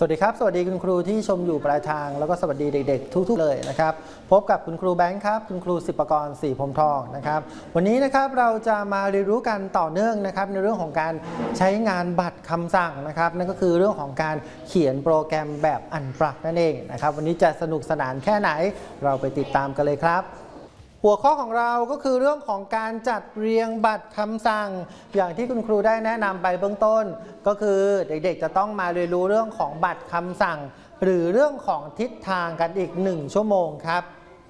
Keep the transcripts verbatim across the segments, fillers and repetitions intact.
สวัสดีครับสวัสดีคุณครูที่ชมอยู่ปลายทางแล้วก็สวัสดีเด็กๆทุกๆเลยนะครับพบกับคุณครูแบงค์ครับคุณครูศิปกรศรีพรหมทองนะครับวันนี้นะครับเราจะมาเรียนรู้กันต่อเนื่องนะครับในเรื่องของการใช้งานบัตรคำสั่งนะครับนั่นก็คือเรื่องของการเขียนโปรแกรมแบบอันปรักนั่นเองนะครับวันนี้จะสนุกสนานแค่ไหนเราไปติดตามกันเลยครับหัวข้อของเราก็คือเรื่องของการจัดเรียงบัตรคำสั่งอย่างที่คุณครูได้แนะนำไปเบื้องต้นก็คือเด็กๆจะต้องมาเรียนรู้เรื่องของบัตรคำสั่งหรือเรื่องของทิศทางกันอีกหนึ่งชั่วโมงครับ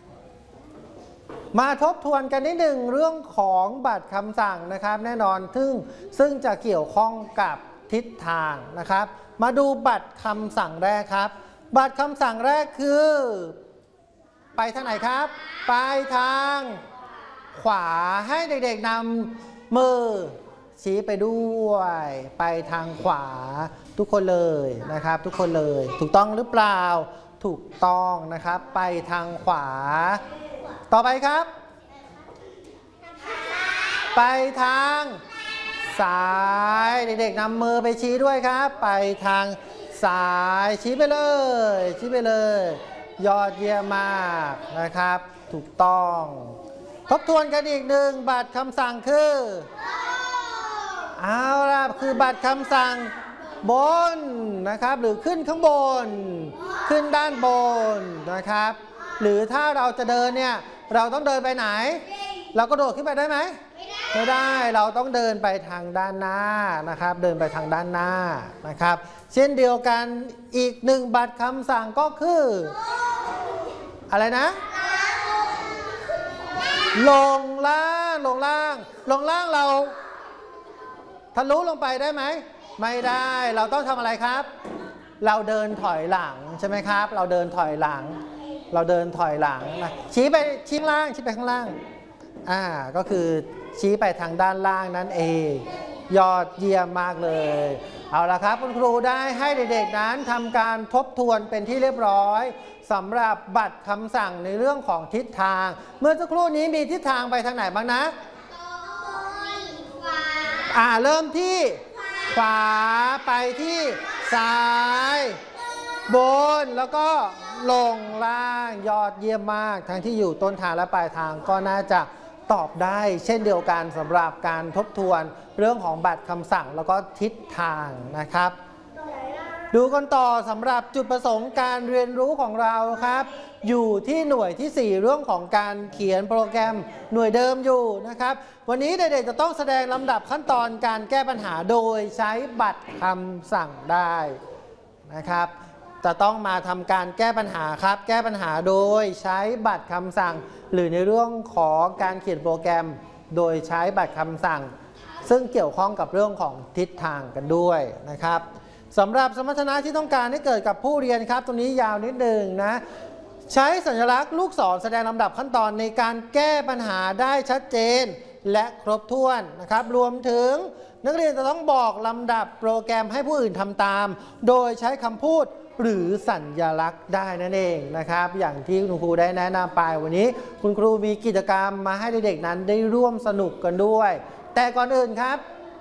มาทบทวนกันนิดหนึ่งเรื่องของบัตรคำสั่งนะครับแน่นอนซึ่งซึ่งจะเกี่ยวข้องกับทิศทางนะครับมาดูบัตรคำสั่งแรกครับบัตรคำสั่งแรกคือไปทางไหนครับไปทางขวาให้เด็กๆนำมือชี้ไปด้วยไปทางขวาทุกคนเลยนะครับทุกคนเลยถูกต้องหรือเปล่าถูกต้องนะครับไปทางขวาต่อไปครับไปทางซ้ายเด็กๆนำมือไปชี้ด้วยครับไปทางซ้ายชี้ไปเลยชี้ไปเลยยอดเยี่ยมมากนะครับถูกต้องทบทวนกันอีกหนึ่งบัตรคำสั่งคือเอาล่ะคือบัตรคำสั่งบนนะครับหรือขึ้นข้างบนขึ้นด้านบนนะครับหรือถ้าเราจะเดินเนี่ยเราต้องเดินไปไหนเราก็โดดขึ้นไปได้ไหมไม่ได้เราต้องเดินไปทางด้านหน้านะครับเดินไปทางด้านหน้านะครับเช่นเดียวกันอีกหนึ่งบัตรคำสั่งก็คืออะไรนะลงล่างลงล่างลงล่างเราทะลุลงไปได้ไหมไม่ได้เราต้องทำอะไรครับเราเดินถอยหลังใช่ไหมครับเราเดินถอยหลังเราเดินถอยหลังนะชี้ไปชี้ล่างชี้ไปข้างล่างอ่าก็คือชี้ไปทางด้านล่างนั่นเองยอดเยี่ยมมากเลยเอาละครับคุณครูได้ให้เด็กๆนั้นทำการทบทวนเป็นที่เรียบร้อยสำหรับบัตรคำสั่งในเรื่องของทิศทางเมื่อสักครู่นี้มีทิศทางไปทางไหนบ้างนะอ่าเริ่มที่ขวาไปที่ซ้ายบนแล้วก็ลงล่างยอดเยี่ยมมากทั้งที่อยู่ต้นทางและปลายทางก็น่าจะตอบได้เช่นเดียวกันสำหรับการทบทวนเรื่องของบัตรคำสั่งแล้วก็ทิศทางนะครับดูกันต่อสำหรับจุดประสงค์การเรียนรู้ของเราครับอยู่ที่หน่วยที่สี่เรื่องของการเขียนโปรแกรมหน่วยเดิมอยู่นะครับวันนี้เด็กๆจะต้องแสดงลำดับขั้นตอนการแก้ปัญหาโดยใช้บัตรคำสั่งได้นะครับจะต้องมาทำการแก้ปัญหาครับแก้ปัญหาโดยใช้บัตรคำสั่งหรือในเรื่องของการเขียนโปรแกรมโดยใช้บัตรคำสั่งซึ่งเกี่ยวข้องกับเรื่องของทิศทางกันด้วยนะครับสำหรับสมรรถนะที่ต้องการให้เกิดกับผู้เรียนครับตรงนี้ยาวนิดนึงนะใช้สัญลักษณ์ลูกศรแสดงลำดับขั้นตอนในการแก้ปัญหาได้ชัดเจนและครบถ้วนนะครับรวมถึงนักเรียนจะต้องบอกลำดับโปรแกรมให้ผู้อื่นทำตามโดยใช้คำพูดหรือสัญลักษณ์ได้นั่นเองนะครับอย่างที่คุณครูได้แนะนำไปวันนี้คุณครูมีกิจกรรมมาให้เด็กๆนั้นได้ร่วมสนุกกันด้วยแต่ก่อนอื่นครับ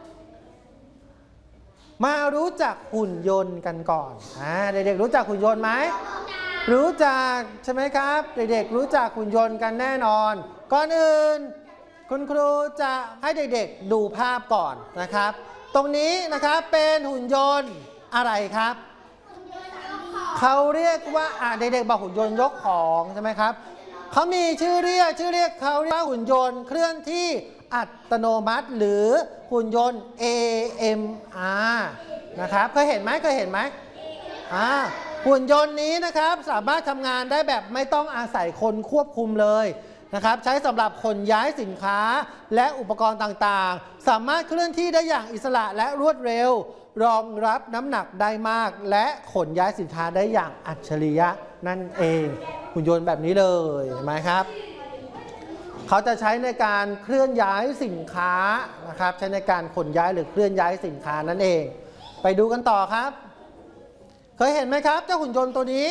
มารู้จักหุ่นยนต์กันก่อนอ่าเด็กๆรู้จักหุ่นยนต์ไหมรู้จักใช่ไหมครับเด็กๆรู้จักหุ่นยนต์กันแน่นอนก่อนอื่นคุณครูจะให้เด็กๆดูภาพก่อนนะครับตรงนี้นะครับเป็นหุ่นยนต์อะไรครับเขาเรียกว่าอ่าเด็กๆบอกหุ่นยนต์ยกของใช่ไหมครับเขามีชื่อเรียกชื่อเรียกเขาเรียกว่าหุ่นยนต์เคลื่อนที่อัตโนมัติหรือหุ่นยนต์ เอ เอ็ม อาร์ นะครับเคยเห็นไหมเคยเห็นไหมอ่าหุ่นยนต์นี้นะครับสามารถทำงานได้แบบไม่ต้องอาศัยคนควบคุมเลยนะครับใช้สำหรับขนย้ายสินค้าและอุปกรณ์ต่างๆสามารถเคลื่อนที่ได้อย่างอิสระและรวดเร็วรองรับน้ำหนักได้มากและขนย้ายสินค้าได้อย่างอัจฉริยะนั่นเองหุ่นยนต์แบบนี้เลยเห็นไหมครับเขาจะใช้ในการเคลื่อนย้ายสินค้านะครับใช้ในการขนย้ายหรือเคลื่อนย้ายสินค้านั่นเองไปดูกันต่อครับเคยเห็นไหมครับเจ้าหุ่นยนต์ตัวนี้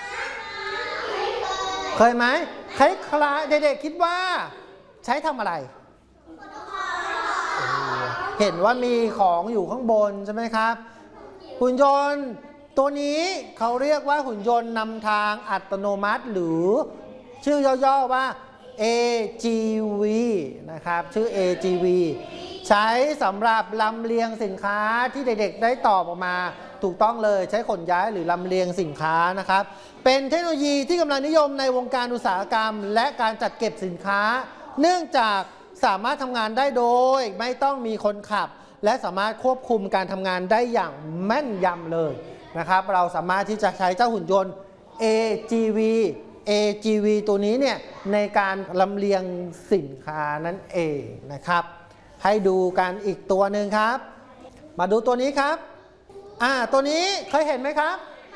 เคยไหมคล้ายๆเด็กๆคิดว่าใช้ทำอะไรเห็นว่ามีของอยู่ข้างบนใช่ไหมครับหุ่นยนต์ตัวนี้เขาเรียกว่าหุ่นยนต์นำทางอัตโนมัติหรือชื่อย่อๆว่า เอ จี วี นะครับชื่อ เอ จี วี ใช้สำหรับลำเลียงสินค้าที่เด็กๆได้ตอบออกมาถูกต้องเลยใช้ขนย้ายหรือลำเลียงสินค้านะครับเป็นเทคโนโลยีที่กำลังนิยมในวงการอุตสาหกรรมและการจัดเก็บสินค้าเนื่องจากสามารถทำงานได้โดยไม่ต้องมีคนขับและสามารถควบคุมการทำงานได้อย่างแม่นยำเลยนะครับเราสามารถที่จะใช้เจ้าหุ่นยนต์ เอ จี วี เอ จี วี ตัวนี้เนี่ยในการลำเลียงสินค้านั่นเองนะครับให้ดูกันอีกตัวหนึ่งครับมาดูตัวนี้ครับอ่าตัวนี้เคยเห็นไหมครับ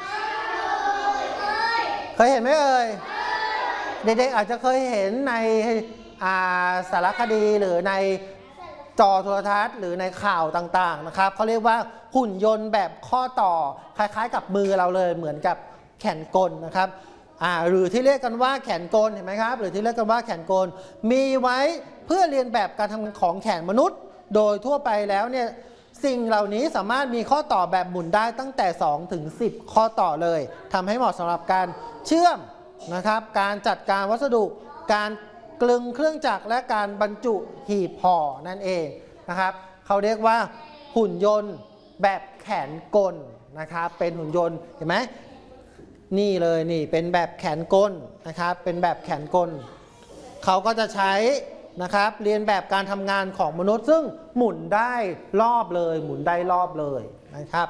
เคยเห็นไหมเอ่ยเด็กๆอาจจะเคยเห็นในอ่าสารคดีหรือในจอโทรทัศน์หรือในข่าวต่างๆนะครับเขาเรียกว่าหุ่นยนต์แบบข้อต่อคล้ายๆกับมือเราเลยเหมือนกับแขนกลนะครับอ่าหรือที่เรียกกันว่าแขนกลเห็นไหมครับหรือที่เรียกกันว่าแขนกลมีไว้เพื่อเรียนแบบการทำงานของแขนมนุษย์โดยทั่วไปแล้วเนี่ยสิ่งเหล่านี้สามารถมีข้อต่อแบบหมุนได้ตั้งแต่สองถึงสิบข้อต่อเลยทำให้เหมาะสำหรับการเชื่อมนะครับการจัดการวัสดุการกลึงเครื่องจักรและการบรรจุหีบห่อนั่นเองนะครับเขาเรียกว่าหุ่นยนต์แบบแขนกลนะครับเป็นหุ่นยนต์เห็นไหมนี่เลยนี่เป็นแบบแขนกลนะครับเป็นแบบแขนกลเขาก็จะใช้นะครับเรียนแบบการทำงานของมนุษย์ซึ่งหมุนได้รอบเลยหมุนได้รอบเลยนะครับ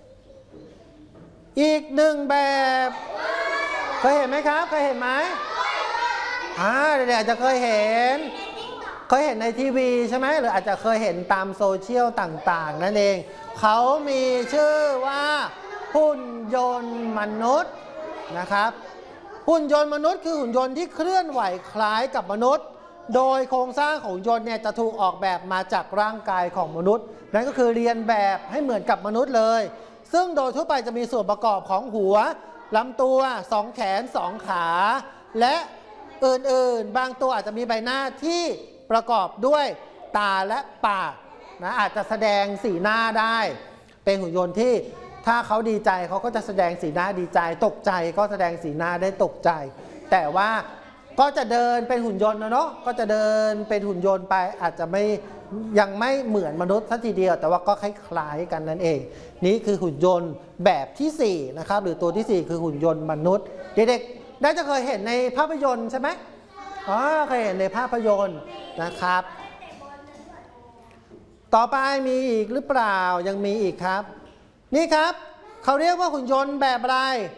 อีกหนึ่งแบบเคยเห็นไหมครับเคยเห็นไหมอ่าเด็กๆอาจจะเคยเห็นเคยเห็นในทีวีใช่ไหมหรืออาจจะเคยเห็นตามโซเชียลต่างๆนั่นเองเขามีชื่อว่าหุ่นยนต์มนุษย์นะครับหุ่นยนต์มนุษย์คือหุ่นยนต์ที่เคลื่อนไหวคล้ายกับมนุษย์โดยโครงสร้างของหุ่นยนต์เนี่ยจะถูกออกแบบมาจากร่างกายของมนุษย์นั่นก็คือเรียนแบบให้เหมือนกับมนุษย์เลยซึ่งโดยทั่วไปจะมีส่วนประกอบของหัวลำตัวสองแขนสองขาและอื่นๆบางตัวอาจจะมีใบหน้าที่ประกอบด้วยตาและปากนะอาจจะแสดงสีหน้าได้เป็นหุ่นยนต์ที่ถ้าเขาดีใจเขาก็จะแสดงสีหน้าดีใจตกใจก็แสดงสีหน้าได้ตกใจแต่ว่าก็จะเดินเป็นหุ่นยนต์นะเนาะก็จะเดินเป็นหุ่นยนต์ไปอาจจะไม่ยังไม่เหมือนมนุษย์สักทีเดียวแต่ว่าก็คล้ายๆกันนั่นเองนี่คือหุ่นยนต์แบบที่สี่นะครับหรือตัวที่สี่คือหุ่นยนต์มนุษย์เด็กๆได้จะเคยเห็นในภาพยนตร์ใช่ไหมอ๋อเคยเห็นในภาพยนตร์นะครับต่อไปมีอีกหรือเปล่ายังมีอีกครับนี่ครับเขาเรียกว่าหุ่นยนต์แบบอะไร